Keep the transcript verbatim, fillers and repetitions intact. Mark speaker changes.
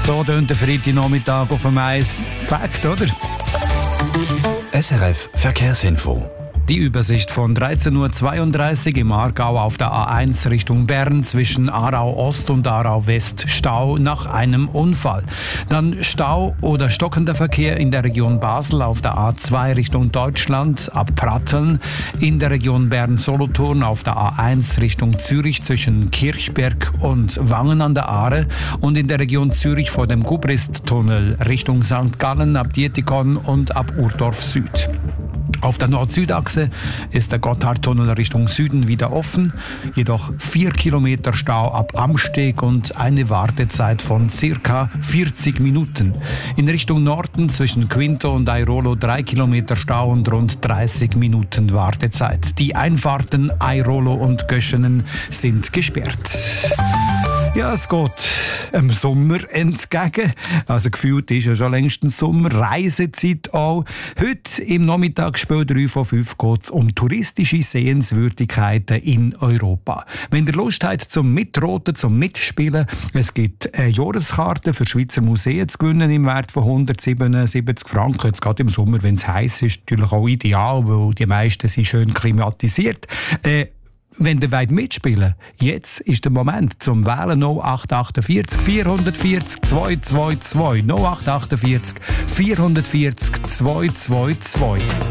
Speaker 1: So tönt der Freitagnachmittag auf dem Eis. Fakt, oder?
Speaker 2: S R F Verkehrsinfo.
Speaker 1: Die Übersicht von dreizehn Uhr zweiunddreißig im Aargau auf der A eins Richtung Bern zwischen Aarau Ost und Aarau West Stau nach einem Unfall. Dann Stau oder stockender Verkehr in der Region Basel auf der A zwei Richtung Deutschland ab Pratteln, in der Region Bern-Solothurn auf der A eins Richtung Zürich zwischen Kirchberg und Wangen an der Aare und in der Region Zürich vor dem Gubrist-Tunnel Richtung Sankt Gallen ab Dietikon und ab Urdorf Süd. Auf der Nord-Süd-Achse ist der Gotthardtunnel Richtung Süden wieder offen, jedoch vier Kilometer Stau ab Amsteg und eine Wartezeit von circa vierzig Minuten. In Richtung Norden zwischen Quinto und Airolo drei Kilometer Stau und rund dreißig Minuten Wartezeit. Die Einfahrten Airolo und Göschenen sind gesperrt. Ja, es geht dem Sommer entgegen. Also gefühlt ist ja schon längstens Sommer, Reisezeit auch. Heute im Nachmittagsspiel drei von fünf geht es um touristische Sehenswürdigkeiten in Europa. Wenn ihr Lust habt zum Mitroten, zum Mitspielen, es gibt eine Jahreskarte für Schweizer Museen zu gewinnen im Wert von hundertsiebenundsiebzig Franken. Jetzt gerade im Sommer, wenn es heiß ist, natürlich auch ideal, weil die meisten sind schön klimatisiert. Äh, Wenn ihr mitspielen wollt, jetzt ist der Moment zum Wählen null acht achtundvierzig vierhundertvierzig zweihundertzweiundzwanzig null acht achtundvierzig vierhundertvierzig zweihundertzweiundzwanzig.